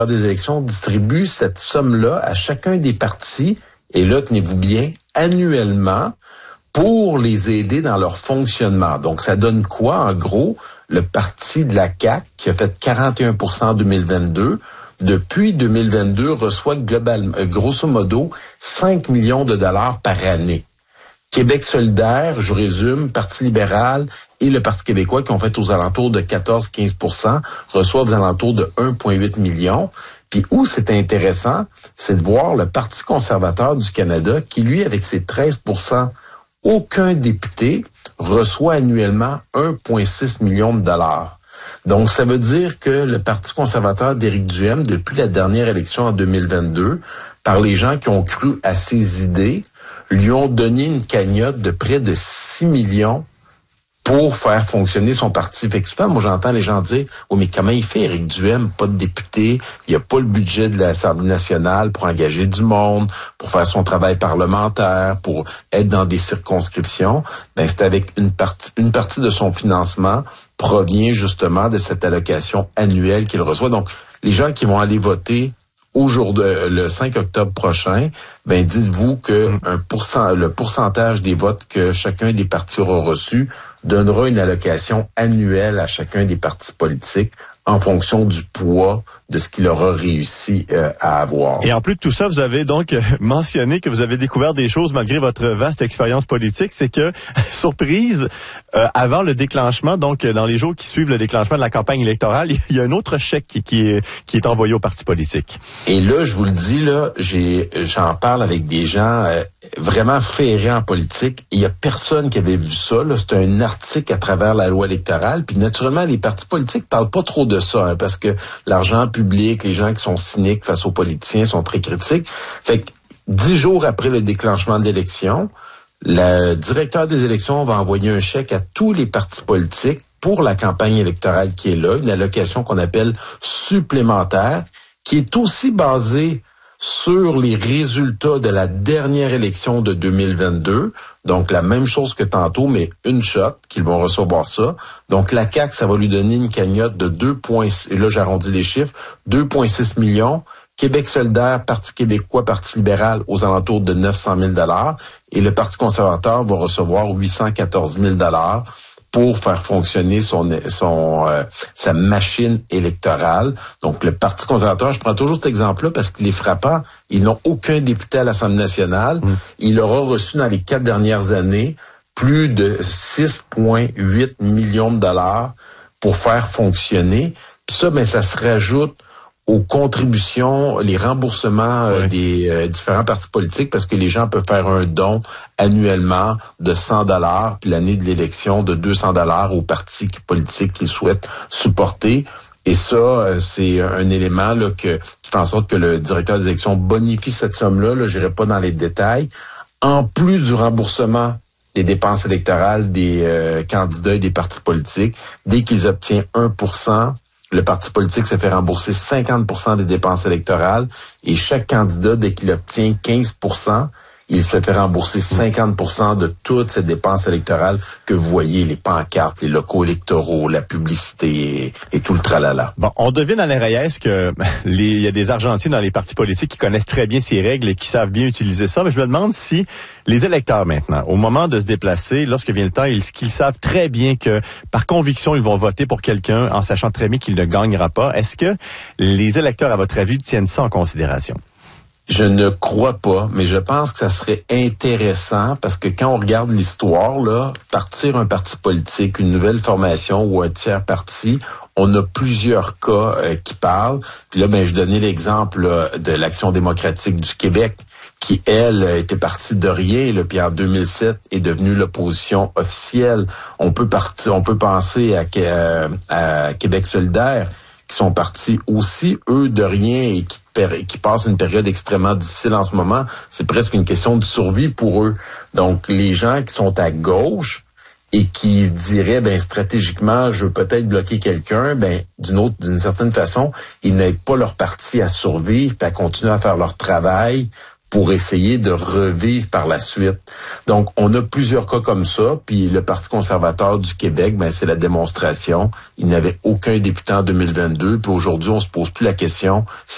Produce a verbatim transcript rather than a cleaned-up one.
des élections distribue cette somme-là à chacun des partis, et là, tenez-vous bien, annuellement, pour les aider dans leur fonctionnement. Donc, ça donne quoi, en gros? Le parti de la C A Q, qui a fait quarante et un pour cent en deux mille vingt-deux, depuis deux mille vingt-deux, reçoit globalement, grosso modo, cinq millions de dollars par année. Québec solidaire, je résume, Parti libéral et le Parti québécois, qui ont fait aux alentours de quatorze à quinze pour cent, reçoivent aux alentours de un virgule huit million. Puis où c'est intéressant, c'est de voir le Parti conservateur du Canada, qui lui, avec ses treize pour cent, aucun député reçoit annuellement un virgule six million de dollars. Donc, ça veut dire que le Parti conservateur d'Éric Duhaime, depuis la dernière élection en deux mille vingt-deux, par les gens qui ont cru à ses idées, lui ont donné une cagnotte de près de six millions pour faire fonctionner son parti. Fait que souvent, moi, j'entends les gens dire, « Oui, mais comment il fait, Éric Duhaime? Pas de député, il n'y a pas le budget de l'Assemblée nationale pour engager du monde, pour faire son travail parlementaire, pour être dans des circonscriptions. » Ben, c'est avec une partie, une partie de son financement provient justement de cette allocation annuelle qu'il reçoit. Donc, les gens qui vont aller voter aujourd'hui, le cinq octobre prochain, ben dites-vous que un pourcent, le pourcentage des votes que chacun des partis aura reçu donnera une allocation annuelle à chacun des partis politiques en fonction du poids de ce qu'il aura réussi euh, à avoir. Et en plus de tout ça, vous avez donc mentionné que vous avez découvert des choses malgré votre vaste expérience politique. C'est que, surprise, euh, avant le déclenchement, donc dans les jours qui suivent le déclenchement de la campagne électorale, il y a un autre chèque qui, qui, est, qui est envoyé aux partis politiques. Et là, je vous le dis, là, j'ai, j'en parle avec des gens euh, vraiment ferrés en politique. Il y a personne qui avait vu ça. Là. C'est un article à travers la loi électorale. Puis naturellement, les partis politiques parlent pas trop de ça, hein, parce que l'argent public, les gens qui sont cyniques face aux politiciens sont très critiques. Fait que dix jours après le déclenchement de l'élection, le directeur des élections va envoyer un chèque à tous les partis politiques pour la campagne électorale qui est là, une allocation qu'on appelle supplémentaire, qui est aussi basée sur les résultats de la dernière élection de deux mille vingt-deux. Donc, la même chose que tantôt, mais une shot, qu'ils vont recevoir ça. Donc, la C A Q, ça va lui donner une cagnotte de deux virgule six, et là, j'arrondis les chiffres, deux virgule six millions. Québec solidaire, Parti québécois, Parti libéral, aux alentours de neuf cent mille dollars. Et le Parti conservateur va recevoir huit cent quatorze mille dollars pour faire fonctionner son son euh, sa machine électorale. Donc, le Parti conservateur, je prends toujours cet exemple-là parce qu'il est frappant. Ils n'ont aucun député à l'Assemblée nationale. Mmh. Il aura reçu dans les quatre dernières années plus de six virgule huit millions de dollars pour faire fonctionner. Puis ça, ben, ça se rajoute aux contributions, les remboursements euh, oui. des euh, différents partis politiques, parce que les gens peuvent faire un don annuellement de cent dollars, puis l'année de l'élection de deux cents dollars aux partis politiques qu'ils souhaitent supporter. Et ça, euh, c'est un élément là, que, qui fait en sorte que le directeur des élections bonifie cette somme-là. Là, je n'irai pas dans les détails. En plus du remboursement des dépenses électorales des euh, candidats et des partis politiques, dès qu'ils obtiennent un pour cent, le parti politique se fait rembourser cinquante pour cent des dépenses électorales et chaque candidat, dès qu'il obtient quinze pour cent, il se fait rembourser cinquante pour cent de toutes ces dépenses électorales que vous voyez, les pancartes, les locaux électoraux, la publicité et, et tout le tralala. Bon, on devine à Alain Reyes que les, il y a des Argentins dans les partis politiques qui connaissent très bien ces règles et qui savent bien utiliser ça. Mais je me demande si les électeurs maintenant, au moment de se déplacer, lorsque vient le temps, ils, qu'ils savent très bien que par conviction, ils vont voter pour quelqu'un en sachant très bien qu'il ne gagnera pas. Est-ce que les électeurs, à votre avis, tiennent ça en considération? Je ne crois pas, mais je pense que ça serait intéressant parce que quand on regarde l'histoire, là, partir un parti politique, une nouvelle formation ou un tiers parti, on a plusieurs cas euh, qui parlent. Puis là, ben, je donnais l'exemple là, de l'Action démocratique du Québec, qui, elle, était partie de rien, là, puis en deux mille sept est devenue l'opposition officielle. On peut partir, on peut penser à, euh, à Québec solidaire, qui sont partis aussi, eux, de rien et qui, qui passent une période extrêmement difficile en ce moment. C'est presque une question de survie pour eux. Donc, les gens qui sont à gauche et qui diraient, ben stratégiquement, je veux peut-être bloquer quelqu'un, ben d'une autre, d'une certaine façon, ils n'aident pas leur parti à survivre et à continuer à faire leur travail pour essayer de revivre par la suite. Donc, on a plusieurs cas comme ça, puis le Parti conservateur du Québec, ben c'est la démonstration. Il n'avait aucun député en deux mille vingt-deux, puis aujourd'hui, on se pose plus la question